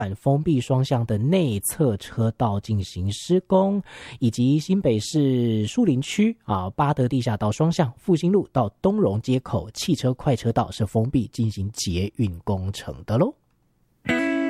封闭双向的内侧车道进行施工，以及新北市树林区八德地下道双向复兴路到东荣街口汽车快车道是封闭进行捷运工程的咯。